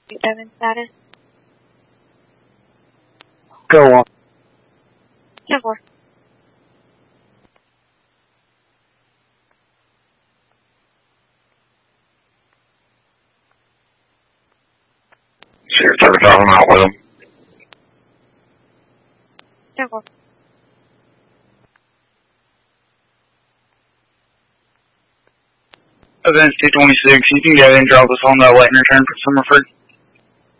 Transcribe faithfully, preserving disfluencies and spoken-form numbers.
Seven status. Go on. ten four. Sheriff Trevor talking out with him. ten four. Event two twenty-six, you can go ahead and drop us on that late and return for Summerford.